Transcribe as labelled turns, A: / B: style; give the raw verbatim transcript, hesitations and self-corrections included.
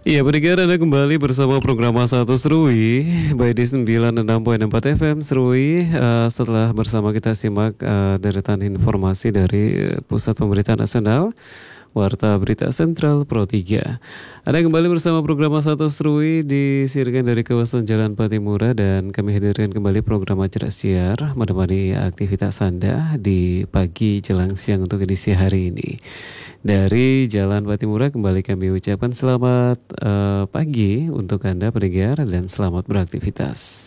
A: Iya, pendengar Anda kembali bersama program satu Serui by di sembilan puluh enam koma empat F M Serui. Eh, setelah bersama kita simak eh, deretan informasi dari eh, Pusat Pemberitaan Nasional Warta Berita Sentral Pro tiga. Anda kembali bersama program satu Serui disiarkan dari kawasan Jalan Patimura dan kami hadirkan kembali program Acara Siar menemani aktivitas Anda di pagi jelang siang untuk edisi hari ini. Dari Jalan Patimura kembali kami ucapkan selamat eh, pagi untuk Anda pendengar dan selamat beraktivitas.